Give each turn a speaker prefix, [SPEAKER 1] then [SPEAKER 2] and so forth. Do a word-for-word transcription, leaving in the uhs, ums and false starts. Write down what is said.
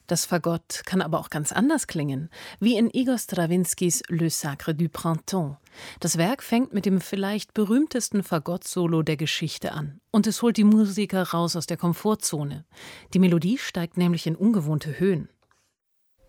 [SPEAKER 1] Das Fagott kann aber auch ganz anders klingen, wie in Igor Strawinskys Le Sacre du Printemps. Das Werk fängt mit dem vielleicht berühmtesten Fagott-Solo der Geschichte an. Und es holt die Musiker raus aus der Komfortzone. Die Melodie steigt nämlich in ungewohnte Höhen.